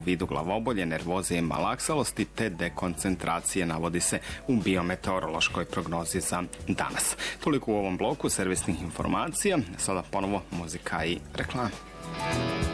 vidu glavobolje, nervoze i malaksalosti te dekoncentracije, navodi se u biometeorološkoj prognozi za danas. Toliko u ovom bloku servisnih informacija. Sada ponovo muzika i reklama.